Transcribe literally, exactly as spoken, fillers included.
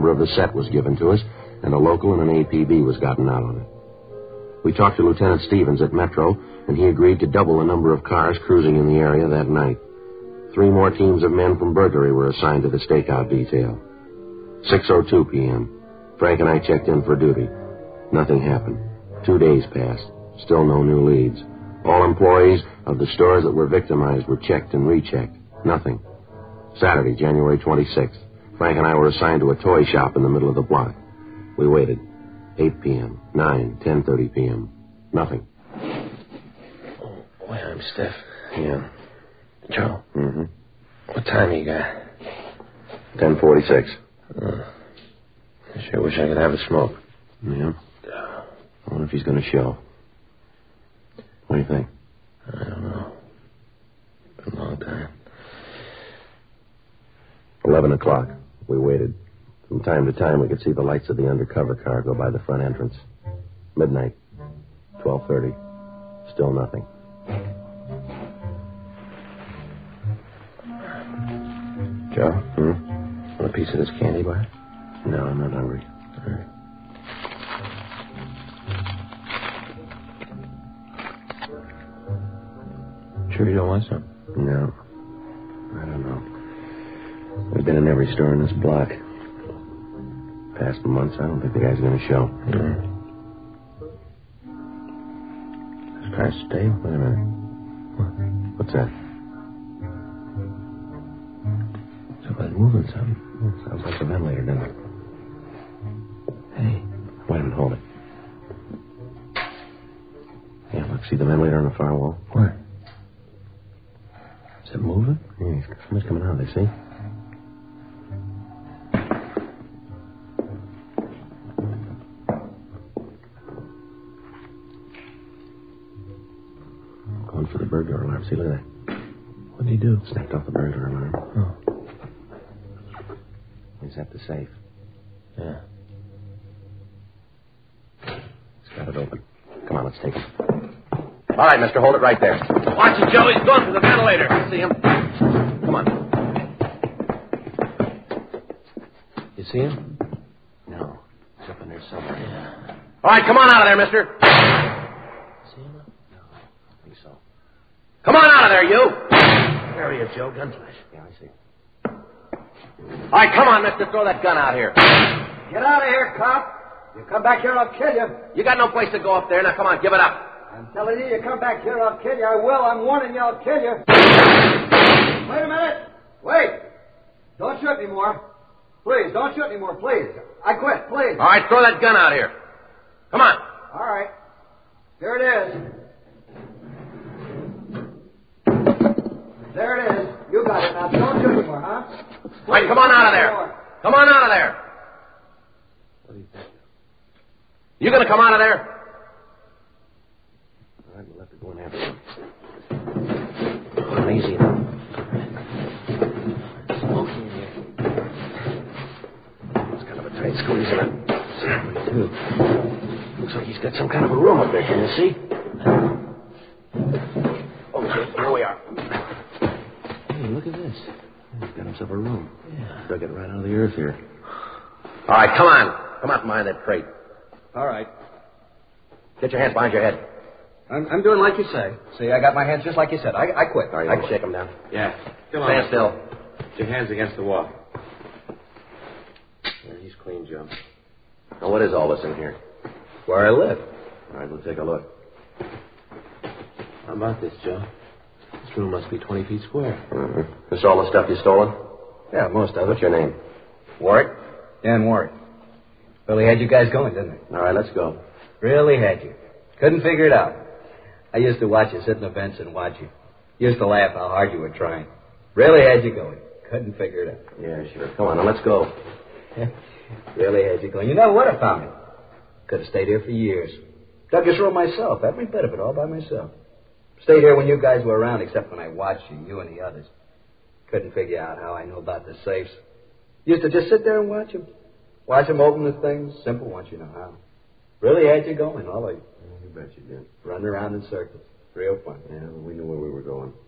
number of the set was given to us, and a local and an A P B was gotten out on it. We talked to Lieutenant Stevens at Metro, and he agreed to double the number of cars cruising in the area that night. Three more teams of men from burglary were assigned to the stakeout detail. six oh two p.m. Frank and I checked in for duty. Nothing happened. Two days passed. Still no new leads. All employees of the stores that were victimized were checked and rechecked. Nothing. Saturday, January twenty-sixth. Frank and I were assigned to a toy shop in the middle of the block. We waited. eight p.m., nine, ten thirty p.m. Nothing. Oh, boy, I'm stiff. Yeah. Joe? Mm-hmm. What time you got? ten forty-six. Uh, I sure wish I could have a smoke. Yeah. I wonder if he's going to show. What do you think? I don't know. Been a long time. Eleven o'clock. We waited. From time to time, we could see the lights of the undercover car go by the front entrance. Midnight. twelve thirty. Still nothing. Joe? Hmm? Want a piece of this candy bar? No, I'm not hungry. All right. Sure you don't want some? No. I don't know. We've been in every store in this block. Past months, I don't think the guy's going to show. Mm. This car's stale? Wait a minute. What? What's that? Somebody's moving something. It sounds like the ventilator, doesn't it? Hey. Wait a minute, hold it. Yeah, look, see the ventilator on the far wall? Where? Is it moving? Yeah, somebody's coming out, they see? Going for the burglar alarm. See, look at that. What did he do? Snapped off the burglar alarm. Oh. He's at the safe. Yeah. He's got it open. Come on, let's take it. All right, mister, hold it right there. Watch it, Joe. He's going for the ventilator. I see him. Come on. You see him? No. He's up in there somewhere. Yeah. All right, come on out of there, mister. See him? No, I think so. Come on out of there, you. There he is, Joe. Gunflash. Yeah, I see. All right, come on, mister. Throw that gun out here. Get out of here, cop. You come back here, I'll kill you. You got no place to go up there. Now, come on, give it up. I'm telling you, you come back here, I'll kill you. I will. I'm warning you, I'll kill you. Wait a minute. Wait. Don't shoot anymore. Please, don't shoot anymore, please. I quit, please. All right, throw that gun out here. Come on. All right. Here it is. There it is. You got it. Now, don't shoot anymore, huh? Please, All right, come on out of there. Anymore. Come on out of there. What do you think? You gonna come out of there? All right, we'll have to go in after him. Come on, easy now. It's smoky in here. It's kind of a tight squeeze in it. Certainly, too. Looks like he's got some kind of a room up there, can you see? Okay, here we are. Hey, look at this. He's got himself a room. Yeah. Dug it right out of the earth here. All right, come on. Come out from behind that crate. All right. Get your hands behind your head. I'm, I'm doing like you say. See, I got my hands just like you said. I, I quit. All right, I you want to shake them down? Yeah. Come Stand on. still. Put your hands against the wall. Yeah, he's clean, Joe. Now, what is all this in here? Where I live. All right, we'll take a look. How about this, Joe? This room must be twenty feet square. Mm-hmm. This all the stuff you stolen? Yeah, most of it. What's your name? Warwick? Dan Warwick. Really had you guys going, didn't it? All right, let's go. Really had you. Couldn't figure it out. I used to watch you sit in the bench and watch you. Used to laugh how hard you were trying. Really had you going. Couldn't figure it out. Yeah, sure. Come on, now let's go. Really had you going. You never would have found me. Could have stayed here for years. Dug this room myself, every bit of it, all by myself. Stayed here when you guys were around, except when I watched you, you and the others. Couldn't figure out how I knew about the safes. Used to just sit there and watch them. Watch them open the things. Simple once you know how. Really had you going, all of you. Yeah, you bet you did. Running around in circles. Real fun. Yeah, well, we knew where we were going.